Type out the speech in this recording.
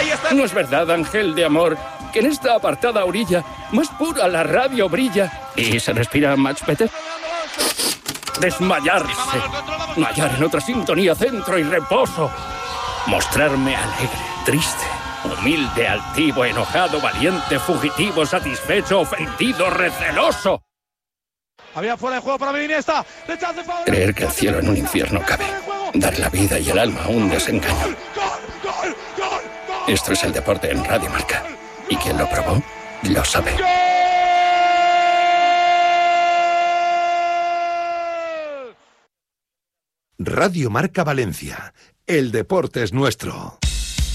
Ahí está. No es verdad, ángel de amor, que en esta apartada orilla más pura la radio brilla y se respira much better. Desmayarse, no hallar en otra sintonía centro y reposo, mostrarme alegre, triste, humilde, altivo, enojado, valiente, fugitivo, satisfecho, ofendido, receloso. Había fuera de juego para Iniesta. Creer que el cielo en un infierno cabe, dar la vida y el alma a un desengaño. Esto es el deporte en Radio Marca, y quien lo probó lo sabe. Radio Marca Valencia. El deporte es nuestro.